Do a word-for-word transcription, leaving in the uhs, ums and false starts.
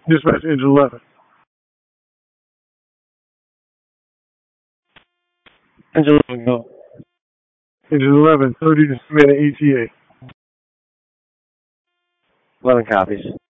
Dispatch engine eleven. Engine eleven, go. Engine eleven, thirty to submit an E T A. eleven copies.